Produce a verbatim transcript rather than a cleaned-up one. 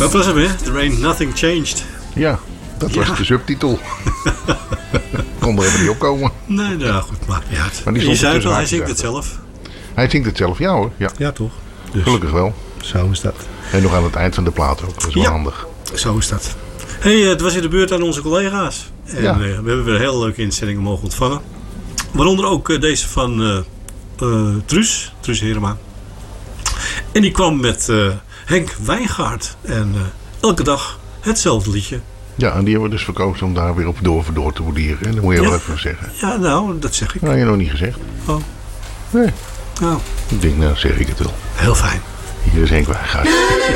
Dat was hem, hè? There ain't nothing changed. Ja, dat was Ja. de subtitel. Kon er even niet opkomen. Nee, nou goed, maakt niet uit. Maar die En je stond zei er het al, hij tussen zingt het haakjes zelf. Hij zingt het zelf, ja hoor. Ja. Ja, toch? Dus, Gelukkig wel. zo is dat. En nog aan het eind van de plaat ook. Dat is wel Ja. handig. Zo is dat. Hey, het was in de beurt aan onze collega's. En Ja. uh, we hebben weer hele leuke instellingen mogen ontvangen. Waaronder ook uh, deze van uh, uh, Truus, Truus Herema. En die kwam met uh, Henk Wijngaard. En uh, elke dag hetzelfde liedje. Ja, en die hebben we dus verkozen om daar weer op door voor door te bordieren. En dat moet je Ja. wel even zeggen. Ja, nou, dat zeg ik. Dat had je nog niet gezegd. Oh. Nee. Nou, Ik denk, nou zeg ik het wel. heel fijn. Hier is Henk Wijngaard.